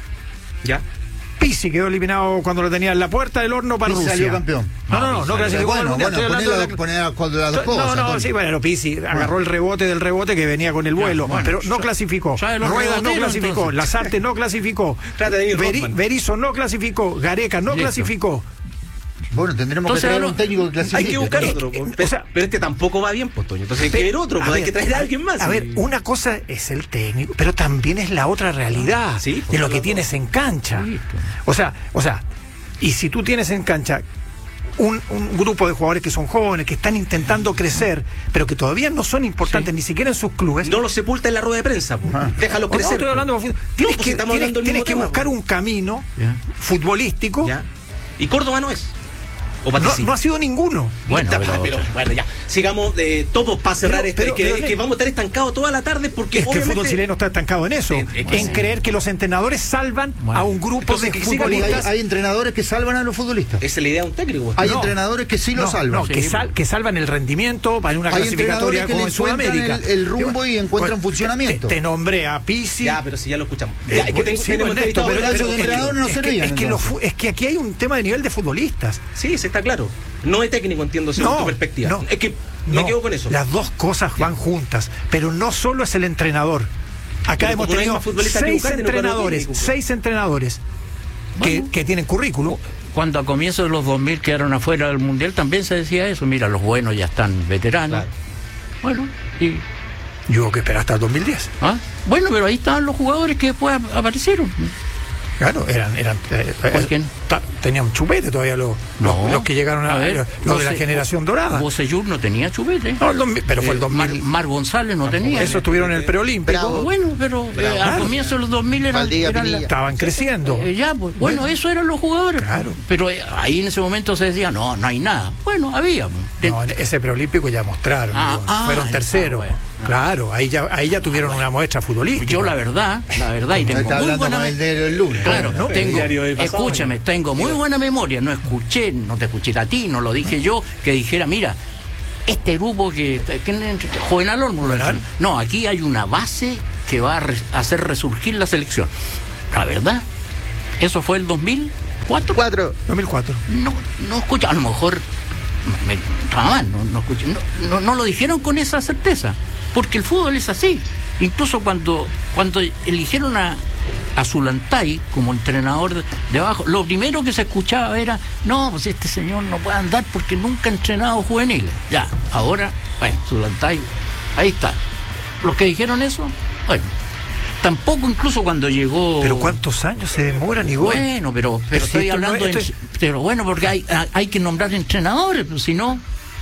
¿Ya? Pizzi quedó eliminado cuando lo tenía en la puerta del horno para Pizzi Rusia. salió campeón. No, no, no, no clasificó al Bueno, Mundial, bueno, estoy hablando poner de la- la- poner con las dos cosas. No, no, Antonio. sí, bueno, Pizzi agarró el rebote del rebote que venía con el vuelo, bueno, pero no ya- clasificó. ya de los Rueda no reboteros, clasificó, entonces. Lazarte no clasificó, Trata de ir Beri- Rothman. Berizzo no clasificó, Gareca no Listo. clasificó. Bueno, tendremos Entonces, que traer no- un técnico que clasifique. Hay que buscar Es otro. que, po. o pero, sea- pero este tampoco va bien, pues, Toño. Entonces hay que ver otro, pues, A hay ver, que traer a alguien más. A ver, Y- una cosa es el técnico, pero también es la otra realidad Sí, pues, de lo son que las tienes en cancha. Listo. O sea, o sea, y si tú tienes en cancha un, un grupo de jugadores que son jóvenes, que están intentando crecer, pero que todavía no son importantes Sí. ni siquiera en sus clubes. No lo sepulta en la rueda de prensa, po. Déjalo O no, crecer. estoy hablando de fútbol. Tienes pues, que, estamos tienes, hablando del tienes mismo que tema, buscar po. un camino Ya. futbolístico. ¿Ya? Y Córdoba no es. O No, participa. no ha sido ninguno. Bueno, Está- pero- pero, bueno, ya. Sigamos eh, todos para cerrar Pero- este, pero- que, pero- que vamos a estar estancados toda la tarde porque Es que el obviamente fútbol chileno está estancado en eso, Sí, es que en sí. creer que los entrenadores salvan Bueno. a un grupo Entonces, de que sigan Y hay, futbolistas. hay entrenadores que salvan a los futbolistas. esa es la idea de un técnico. Hay No. entrenadores que sí lo No, salvan. no, que, Sí. sal- que salvan el rendimiento para una Hay clasificatoria entrenadores que como le en Sudamérica. encuentran el- el rumbo y encuentran Bueno, funcionamiento. Te, te nombré a Pizzi. Ya, pero si ya lo escuchamos. Eh, Ya, es que bueno, tengo- sí, tenemos bueno, Ernesto, entrevistado pero- a- esos pero- entrenadores no es que- servían, es que lo entonces. fu- es que aquí hay un tema de nivel de futbolistas. Sí, sí está claro. No es técnico, entiendo, según tu perspectiva. no, es que me no, quedo con eso. Las dos cosas van juntas, pero no solo es el entrenador. Acá Pero hemos como no hay tenido más futbolistas que seis buscar, tiene un cuadro entrenadores, técnico, pues. seis entrenadores que, Bueno. que tienen currículum. Cuando a comienzos de los dos mil quedaron afuera del Mundial también se decía eso. Mira, los buenos ya están veteranos. Claro. Bueno, y... Yo hubo que esperar hasta el dos mil diez. ¿ah? Bueno, pero ahí estaban los jugadores que después ap- aparecieron. Claro, eran, eran eh, ¿Por eh, qué? ta- tenían chupete todavía los, No. los, los que llegaron a, A ver, los de la Bose- generación dorada. Bocellur no tenía chupete. No, el dos mil, pero fue el Eh, dos mil. Mar, Mar González no tenía. Eso estuvieron en el preolímpico. Bravo. Bueno, pero eh, Bravo. al Claro. comienzo de los dos mil eran, Valdivia, eran la- Pinilla. Estaban creciendo. Eh, ya, pues, bueno, eso eran los jugadores. Claro. Pero eh, ahí en ese momento se decía, no, no hay nada. Bueno, había. pues. No, en ese preolímpico ya mostraron. Ah, digo, ah, fueron ah, terceros. bueno. Claro, ahí ya, ahí ya tuvieron una muestra futbolística. Yo la verdad, la verdad, y tengo Está muy hablando buena con el me- del lunes. Claro, ¿no? tengo, El diario del pasado escúchame, año. tengo muy buena memoria, no escuché, no te escuché a ti, no lo dije yo, que dijera, mira, este grupo que, que Juvenal Olmo lo Juvenal. decía. No, aquí hay una base que va a re- hacer resurgir la selección. La verdad, eso fue el dos mil cuatro. Cuatro. dos mil cuatro. No, no escuché, a lo mejor me, jamás, no, no escuché, no, no, no lo dijeron con esa certeza, porque el fútbol es así. Incluso cuando, cuando eligieron a, a Zulantay como entrenador de, de abajo, lo primero que se escuchaba era, no, pues este señor no puede andar porque nunca ha entrenado juveniles. Ya, ahora, bueno, Zulantay, ahí está. Los que dijeron eso, bueno, tampoco incluso cuando llegó... Pero ¿cuántos años se demoran igual? Bueno, pero, pero Pero si estoy esto no hablando es- en- esto pero bueno, porque hay, hay que nombrar entrenadores, pues, si no,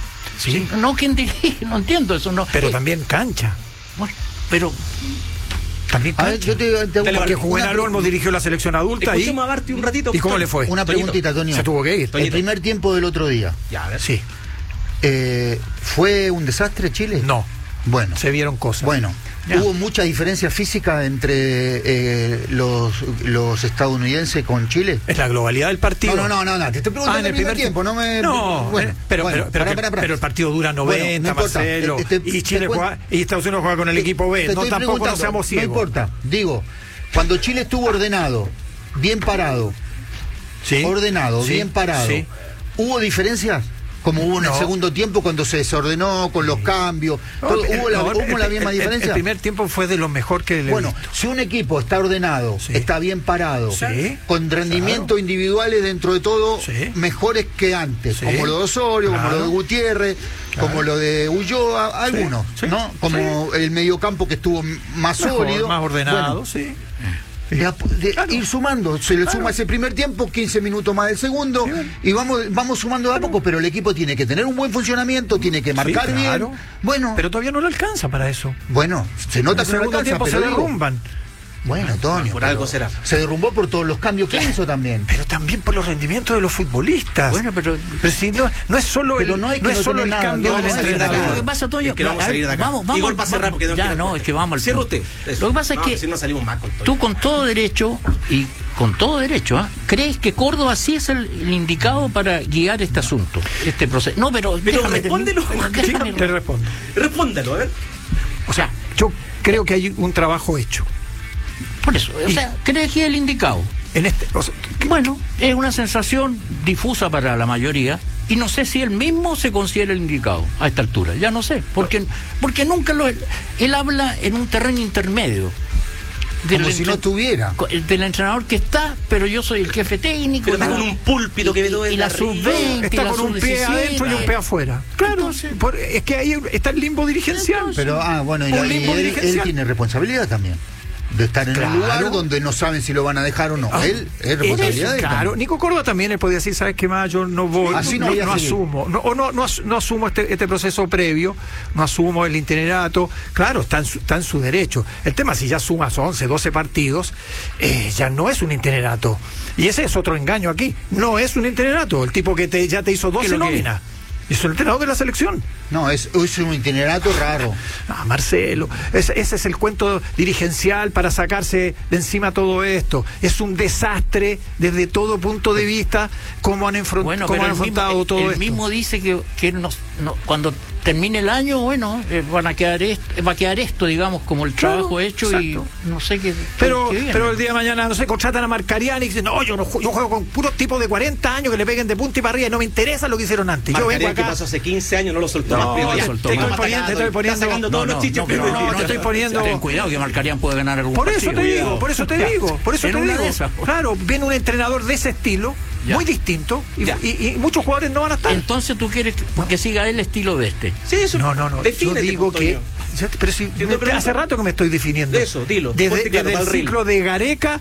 Sí. si no, ¿quién dirige? No entiendo eso, no. Pero Eh, también cancha. bueno, pero También A ver, cancha. yo te, te hago Dale, una- Porque una Juvenal Olmo dirigió la selección adulta y, Escuchemos a Barty un ratito. ¿y cómo le fue? una Toñito. preguntita, Toño. Se tuvo que ir. El Toñito. primer tiempo del otro día, Ya, a ver. Sí. eh, ¿fue un desastre Chile? No, Bueno, se vieron cosas. bueno. Ya. ¿Hubo mucha diferencia física entre eh, los, los estadounidenses con Chile? Es la globalidad del partido. No, no, no, no, te estoy preguntando Ah, en el primer tiempo, no me... No, bueno, eh, pero, bueno, pero, pero, pará, que- pará, pará. pero el partido dura noventa, Bueno, no importa. Marcelo. Eh, te- y Chile te juega, y Estados Unidos juega con el equipo B. Te No, estoy tampoco no preguntando, seamos ciegos. No importa, digo, cuando Chile estuvo ordenado, bien parado, Sí. ordenado, Sí, bien parado, sí. ¿hubo diferencias? Como hubo en No. el segundo tiempo cuando se desordenó con los cambios, todo, No, ¿hubo la, no, hubo el- la misma el- el- diferencia? El primer tiempo fue de lo mejor que le he Bueno, visto. si un equipo está ordenado, Sí. está bien parado, Sí, con rendimientos individuales dentro de todo Sí. mejores que antes, Sí. como lo de Osorio, como Claro. lo de Gutiérrez, Claro. como lo de Ulloa, algunos, sí, ¿no? Como el mediocampo que estuvo m- más Mejor, sólido. más ordenado, Bueno, sí. De, de Claro. ir sumando, se le Claro. suma ese primer tiempo, quince minutos más del segundo, Sí, bueno. y vamos vamos sumando de a poco, pero el equipo tiene que tener un buen funcionamiento, tiene que marcar Sí, claro. bien. Bueno, Pero todavía no le alcanza para eso. bueno, se nota En que el no segundo alcanza, tiempo se pero digo, derrumban. bueno, Toño, Por pero algo será. se derrumbó por todos los cambios que hizo también. Pero también por los rendimientos de los futbolistas. Bueno, pero Pero si no, no es solo Pero el, no no hay que es no solo tener el nada, cambio no, del no hay que entrenador. tener Lo que pasa, Toño, Es que vamos a ver, salir de acá. Vamos, vamos, Igor, para cerrar, porque no ya, quiero- no, es que vamos al Cierra punto. usted. Eso. Lo que pasa No, es que si no salimos más con todo. tú con todo derecho y con todo derecho, ¿ah? ¿crees que Córdoba sí es el, el indicado para guiar este asunto, este proceso? No, pero, Pero déjame respóndelo. terminar. Sí, Déjame- te respondo. Respóndalo, a ver. O sea, yo creo que hay un trabajo hecho. Por eso, o sea, ¿crees que es el indicado? En este, o sea, que- Bueno, es una sensación difusa para la mayoría y no sé si él mismo se considera el indicado a esta altura, ya no sé, porque porque nunca lo él habla en un terreno intermedio. Del Como si no entre- tuviera. co- del entrenador que está, pero yo soy el jefe técnico. Pero está y- con un púlpito que ve todo y, y desde la arriba. sub veinte, está la con un pie sub diecisiete. adentro y un pie afuera. Claro, Entonces- por- es que ahí está el limbo dirigencial. Entonces- Pero, ah, bueno, y, Un la- y limbo él, él dirigencial. tiene responsabilidad también. De estar en Claro. un lugar donde no saben si lo van a dejar o no. Ah, él es responsabilidad de él Claro, también. Nico Córdoba también él podía decir, ¿sabes qué más? Yo no voy, Así no no, voy a no seguir. asumo, no, o no, no, as- no asumo este, este proceso previo, no asumo el itinerato. Claro, está en su, está en su derecho. El tema, si ya sumas once, doce partidos, eh, ya no es un itinerato. Y ese es otro engaño aquí. No es un itinerato. El tipo que te, ya te hizo ¿Qué es doce lo que nóminas. Es el entrenador de la selección. No, es, es un itinerato raro. Ah, Marcelo, ese, ese es el cuento dirigencial para sacarse de encima todo esto. Es un desastre desde todo punto de vista cómo han, enfront- Bueno, cómo pero han él mismo, afrontado él- todo él esto. mismo dice que, que nos- no- cuando termine el año, bueno, eh, van a quedar est- va a quedar esto, digamos, como el Claro, trabajo hecho exacto. y no sé qué. Pero, qué viene. pero el día de mañana, no sé, contratan a Marcariani y dicen, no, yo no ju- yo juego con puros tipos de cuarenta años que le peguen de punta y para arriba y no me interesa lo que hicieron antes. Yo vengo Marcarian, que acá. pasó hace quince años, no lo soltó No, más. Pero lo ya, soltó te más. estamos Estoy poniendo- atacando, estoy poniendo- está sacando todos los chiches no, primero. pero no, no, estoy no, poniendo- ten cuidado que Marcarian puede ganar algún Por eso partido. te digo, por eso te Ya. digo, por eso En te una digo. de esas, pues. Claro, viene un entrenador de ese estilo, Ya. muy distinto, y, Ya. y- y muchos jugadores no van a estar. Entonces tú quieres que, que siga el estilo de este. Sí, eso. No, no, no. Yo Defínete, digo pues, que. Toño. ya te- Pero si Yo te me- pregunto- hace rato que me estoy definiendo. Eso, dilo. Desde, Ponte claro, desde va el al reel. ciclo de Gareca,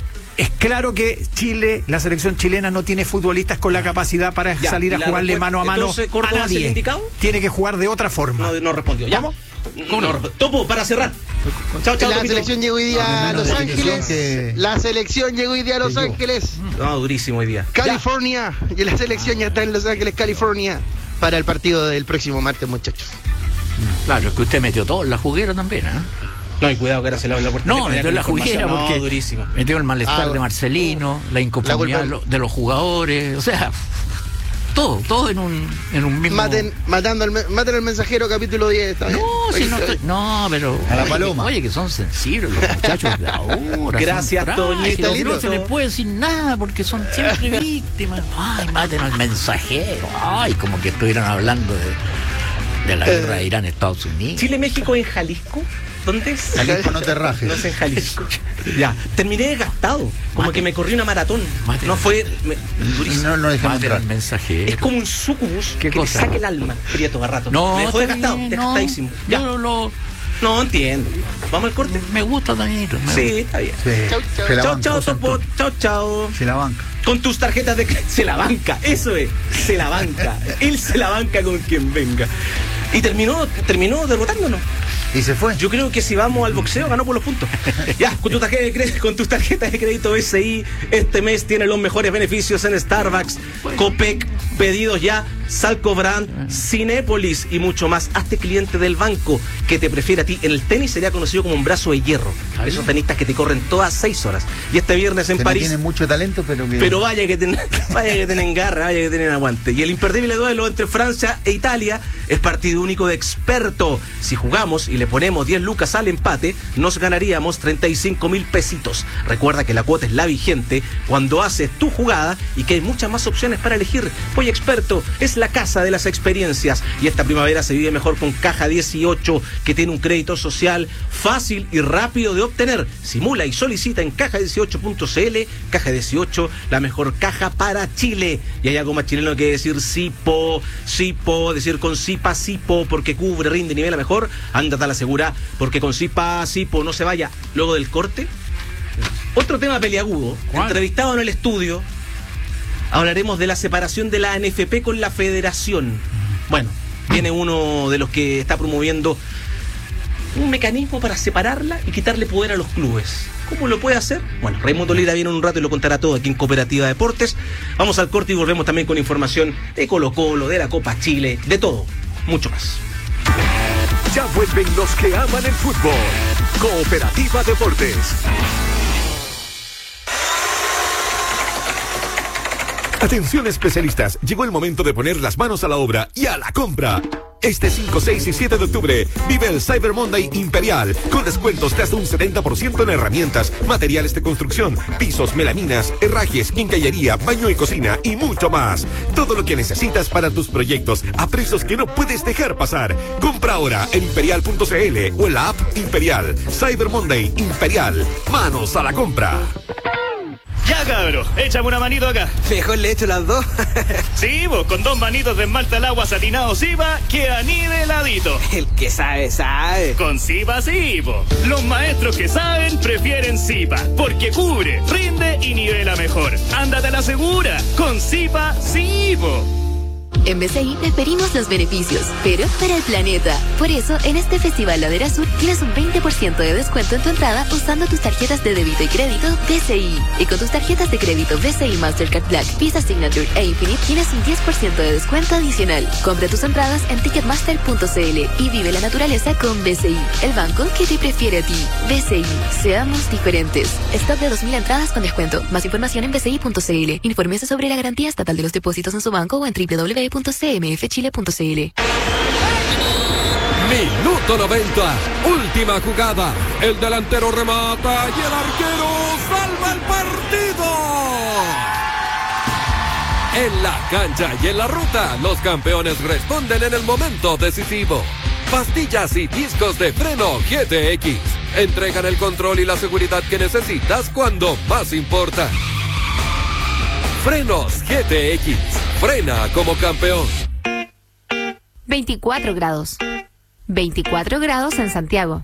es claro que Chile, la selección chilena, no tiene futbolistas con la capacidad para Ya, salir y a la jugarle respuesta- mano a mano entonces, ¿Córdoba a es el nadie. indicado? Tiene que jugar de otra forma. No, no respondió. ¿Ya? ¿Cómo? ¿Cómo no? Topo, para cerrar. Chao, chao, La Topito. selección llegó hoy día a menos Los la Ángeles. definición que- La selección llegó hoy día a Los que yo. Ángeles, No, durísimo hoy día. California. Y la selección ya está en Los Ángeles, California, para el partido del próximo martes, muchachos. Claro, es que usted metió todo en la juguera también, ¿eh? No, y cuidado que ahora se le abre la puerta. No, metió en la juguera No, porque durísimo. metió el malestar Ah, de Marcelino, la inconformidad la de culpa- lo- de los jugadores, o sea, todo, todo en un, en un mismo... Maten, matando al, me- maten al mensajero, capítulo diez. ¿está bien? No, si no, Oye, estoy- no, pero... A la oye, paloma. Oye, que son sensibles los muchachos de ahora. Gracias, son Toñito. frágiles, No se les puede decir nada porque son siempre víctimas. Ay, maten al mensajero. Ay, como que estuvieran hablando de, de la guerra de Irán, Estados Unidos. Chile-México en Jalisco. ¿Dónde es? Jalisco, no te rajes. No es en Jalisco. Ya, terminé desgastado. Como Mate. que me corrí una maratón. Mate. No fue. me- Y durísimo. no, no dejemos Maten al entrar. mensajero. Es como un sucubus ¿Qué que cosa? te saque el alma, Prieto Garrato. No, me dejó está desgastado, bien, desgastadísimo. no, Ya. yo lo, No entiendo. ¿Vamos al corte? me gusta también. me Sí, está bien. Sí, Chau, chau. se la Chao, banca. chao, Topo. Chao, chao. Se la banca. Con tus tarjetas de crédito. Se la banca, eso es. Se la banca. Él se la banca con quien venga. Y terminó, terminó derrotándonos. Y se fue. Yo creo que si vamos al boxeo, ganó por los puntos. Ya, con tu tarjeta de crédito, con tus tarjetas de crédito S I, este mes tiene los mejores beneficios en Starbucks, Copec, pedidos ya, Salco Brand, Cinépolis y mucho más. Hazte cliente del banco que te prefiere a ti. En el tenis sería conocido como un brazo de hierro. Esos tenistas que te corren todas seis horas. Y este viernes en Que no París. tiene mucho talento, pero que. Pero vaya que, ten, vaya que tienen garra, vaya que tienen aguante. Y el imperdible duelo entre Francia e Italia es partido único de experto. Si jugamos y le ponemos diez lucas al empate, nos ganaríamos treinta y cinco mil pesitos. Recuerda que la cuota es la vigente cuando haces tu jugada y que hay muchas más opciones para elegir. Voy Experto es la casa de las experiencias y esta primavera se vive mejor con Caja dieciocho, que tiene un crédito social fácil y rápido de obtener. Simula y solicita en caja dieciocho punto c l. Caja dieciocho, la mejor caja para Chile. Y hay algo más chileno que decir Sipo, Sipo, decir con Sipa, Sipo, porque cubre, rinde, nivela mejor. Ándate a la segura, porque con Sipa, Sipo, no se vaya. Luego del corte, Otro tema peliagudo, ¿Cuál? entrevistado en el estudio, hablaremos de la separación de la A N F P con la Federación. Bueno, viene uno de los que está promoviendo un mecanismo para separarla y quitarle poder a los clubes. ¿Cómo lo puede hacer? Bueno, Raimundo Lira viene en un rato y lo contará todo aquí en Cooperativa Deportes. Vamos al corte y volvemos también con información de Colo-Colo, de la Copa Chile, de todo, mucho más. Ya vuelven los que aman el fútbol. Cooperativa Deportes. Atención especialistas, llegó el momento de poner las manos a la obra y a la compra. Este cinco, seis y siete de octubre vive el Cyber Monday Imperial con descuentos de hasta un setenta por ciento en herramientas, materiales de construcción, pisos, melaminas, herrajes, quincallería, baño y cocina y mucho más. Todo lo que necesitas para tus proyectos a precios que no puedes dejar pasar. Compra ahora en imperial punto c l o en la app Imperial. Cyber Monday Imperial. Manos a la compra. Ya, cabro, échame una manito acá. Mejor le echo las dos. Sí, vos, con dos manitos de esmalte al agua satinado Sipa, queda niveladito. El que sabe, sabe. Con Sipa sí, po. Los maestros que saben prefieren Sipa, porque cubre, rinde y nivela mejor. Ándate a la segura, con Sipa sí, po. En B C I preferimos los beneficios, pero para el planeta. Por eso, en este Festival Ladera Sur tienes un veinte por ciento de descuento en tu entrada usando tus tarjetas de débito y crédito B C I. Y con tus tarjetas de crédito B C I Mastercard Black, Visa Signature e Infinite tienes un diez por ciento de descuento adicional. Compra tus entradas en ticketmaster punto c l y vive la naturaleza con B C I, el banco que te prefiere a ti. B C I, seamos diferentes. Stock de dos mil entradas con descuento. Más información en b c i punto c l. Infórmese sobre la garantía estatal de los depósitos en su banco o en w w w punto c m f chile punto c l. Minuto noventa, última jugada. El delantero remata y el arquero salva el partido. En la cancha y en la ruta, los campeones responden en el momento decisivo. Pastillas y discos de freno G T X entregan el control y la seguridad que necesitas cuando más importa. Frenos G T X. Frena como campeón. veinticuatro grados. veinticuatro grados en Santiago.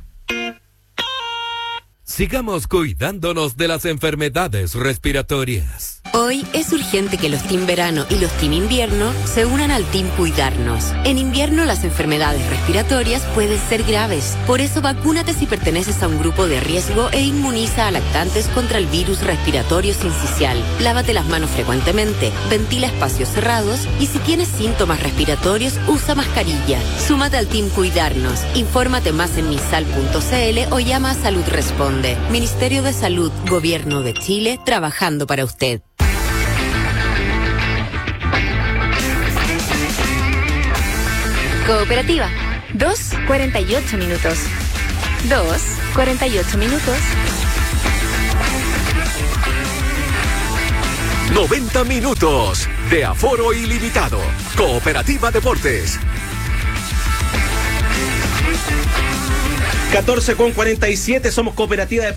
Sigamos cuidándonos de las enfermedades respiratorias. Hoy es urgente que los Team Verano y los Team Invierno se unan al Team Cuidarnos. En invierno las enfermedades respiratorias pueden ser graves. Por eso vacúnate si perteneces a un grupo de riesgo e inmuniza a lactantes contra el virus respiratorio sincicial. Lávate las manos frecuentemente, ventila espacios cerrados y si tienes síntomas respiratorios usa mascarilla. Súmate al Team Cuidarnos. Infórmate más en misal punto c l o llama a Salud Responde. Ministerio de Salud, Gobierno de Chile, trabajando para usted. Cooperativa. dos, cuarenta y ocho minutos. dos, cuarenta y ocho minutos. noventa minutos de aforo ilimitado. Cooperativa Deportes. catorce con cuarenta y siete, somos Cooperativa de